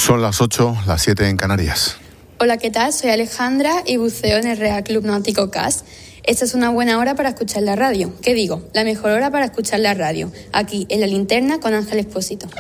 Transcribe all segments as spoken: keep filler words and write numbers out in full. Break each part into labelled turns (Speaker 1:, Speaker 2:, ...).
Speaker 1: Son las ocho, las siete en Canarias.
Speaker 2: Hola, ¿qué tal? Soy Alejandra y buceo en el Real Club Náutico C A S. Esta es una buena hora para escuchar la radio. ¿Qué digo? La mejor hora para escuchar la radio. Aquí, en La Linterna, con Ángel Expósito.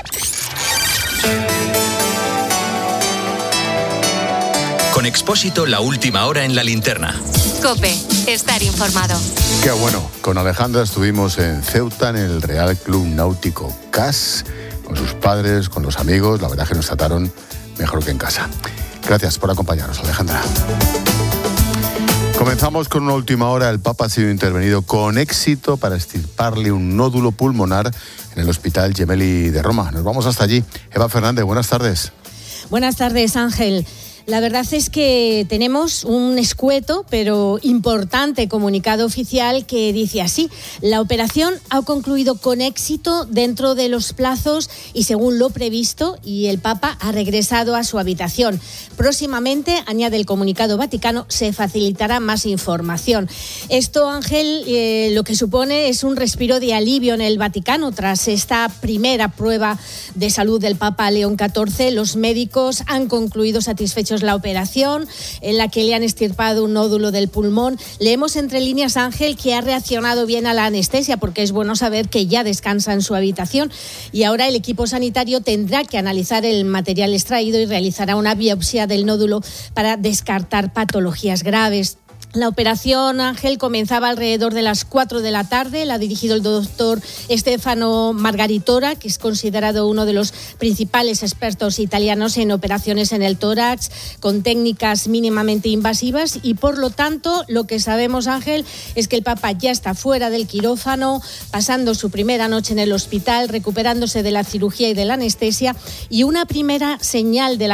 Speaker 3: Con Expósito, la última hora en La Linterna.
Speaker 4: COPE, estar informado.
Speaker 1: Qué bueno, con Alejandra estuvimos en Ceuta, en el Real Club Náutico C A S, con sus padres, con los amigos. La verdad es que nos trataron mejor que en casa. Gracias por acompañarnos, Alejandra. Comenzamos con una última hora. El Papa ha sido intervenido con éxito para extirparle un nódulo pulmonar en el Hospital Gemelli de Roma. Nos vamos hasta allí. Eva Fernández, buenas tardes.
Speaker 5: Buenas tardes, Ángel. La verdad es que tenemos un escueto pero importante comunicado oficial que dice así: la operación ha concluido con éxito dentro de los plazos y según lo previsto, y el Papa ha regresado a su habitación. Próximamente, añade el comunicado vaticano, se facilitará más información. Esto, Ángel, eh, lo que supone es un respiro de alivio en el Vaticano. Tras esta primera prueba de salud del Papa León catorce, los médicos han concluido satisfechos la operación en la que le han extirpado un nódulo del pulmón. Leemos entre líneas, Ángel, que ha reaccionado bien a la anestesia, porque es bueno saber que ya descansa en su habitación, y ahora el equipo sanitario tendrá que analizar el material extraído y realizará una biopsia del nódulo para descartar patologías graves. La operación, Ángel, comenzaba alrededor de las cuatro de la tarde. La ha dirigido el doctor Stefano Margaritora, que es considerado uno de los principales expertos italianos en operaciones en el tórax, con técnicas mínimamente invasivas, y por lo tanto lo que sabemos, Ángel, es que el Papa ya está fuera del quirófano, pasando su primera noche en el hospital, recuperándose de la cirugía y de la anestesia, y una primera señal de la